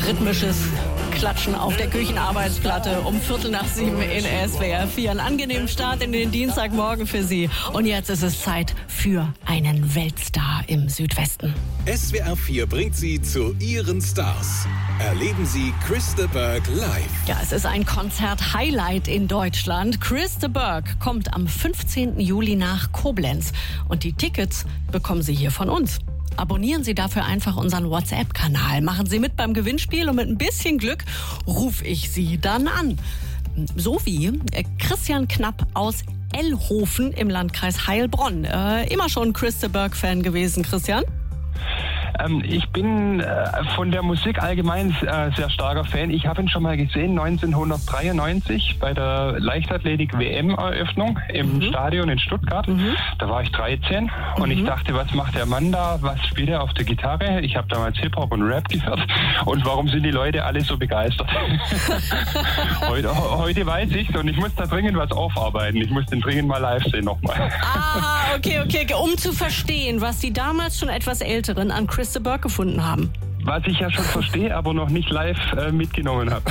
rhythmisches Klatschen auf der Küchenarbeitsplatte um 6:15 in SWR 4. Einen angenehmen Start in den Dienstagmorgen für Sie. Und jetzt ist es Zeit für einen Weltstar im Südwesten. SWR 4 bringt Sie zu Ihren Stars. Erleben Sie Chris de Burgh live. Ja, es ist ein Konzert-Highlight in Deutschland. Chris de Burgh kommt am 15. Juli nach Koblenz. Und die Tickets bekommen Sie hier von uns. Abonnieren Sie dafür einfach unseren WhatsApp-Kanal. Machen Sie mit beim Gewinnspiel und mit ein bisschen Glück rufe ich Sie dann an. So wie Christian Knapp aus Ellhofen im Landkreis Heilbronn. Immer schon Chris de Burgh-Fan gewesen, Christian? Ich bin von der Musik allgemein sehr starker Fan. Ich habe ihn schon mal gesehen, 1993 bei der Leichtathletik-WM-Eröffnung im Stadion in Stuttgart. Da war ich 13 und ich dachte, was macht der Mann da? Was spielt er auf der Gitarre? Ich habe damals Hip-Hop und Rap gehört. Und warum sind die Leute alle so begeistert? Heute weiß ich's und ich muss da dringend was aufarbeiten. Ich muss den dringend mal live sehen nochmal. Okay. Um zu verstehen, was die damals schon etwas Älteren an Chris de Burgh gefunden haben. Was ich ja schon verstehe, aber noch nicht live mitgenommen habe.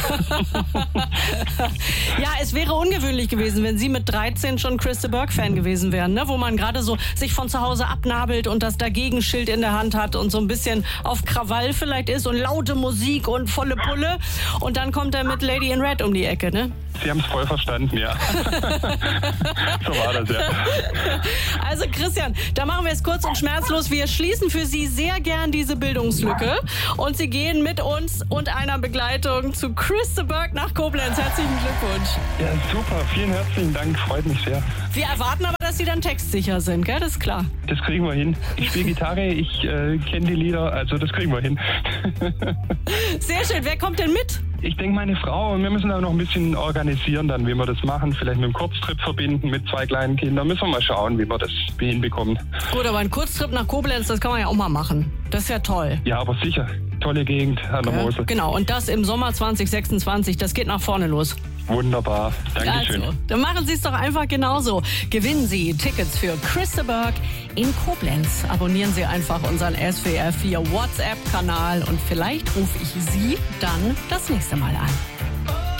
Ja, es wäre ungewöhnlich gewesen, wenn Sie mit 13 schon Chris de Burgh-Fan gewesen wären, ne? Wo man gerade so sich von zu Hause abnabelt und das Dagegenschild in der Hand hat und so ein bisschen auf Krawall vielleicht ist und laute Musik und volle Pulle. Und dann kommt er mit Lady in Red um die Ecke, ne? Sie haben es voll verstanden, ja. So war das, ja. Also Christian, da machen wir es kurz und schmerzlos. Wir schließen für Sie sehr gern diese Bildungslücke. Und Sie gehen mit uns und einer Begleitung zu Chris de Burgh nach Koblenz. Herzlichen Glückwunsch. Ja, super. Vielen herzlichen Dank. Freut mich sehr. Wir erwarten aber, dass Sie dann textsicher sind, gell? Das ist klar. Das kriegen wir hin. Ich spiele Gitarre, ich kenne die Lieder, also das kriegen wir hin. Sehr schön. Wer kommt denn mit? Ich denke, meine Frau, und wir müssen auch noch ein bisschen organisieren dann, wie wir das machen. Vielleicht mit einem Kurztrip verbinden mit 2 kleinen Kindern. Müssen wir mal schauen, wie wir das hinbekommen. Gut, aber ein Kurztrip nach Koblenz, das kann man ja auch mal machen. Das ist ja toll. Ja, aber sicher. Tolle Gegend an der Mosel. Genau, und das im Sommer 2026. Das geht nach vorne los. Wunderbar. Dankeschön. Also, dann machen Sie es doch einfach genauso. Gewinnen Sie Tickets für Chris de Burgh in Koblenz. Abonnieren Sie einfach unseren SWR 4 WhatsApp-Kanal und vielleicht rufe ich Sie dann das nächste Mal an.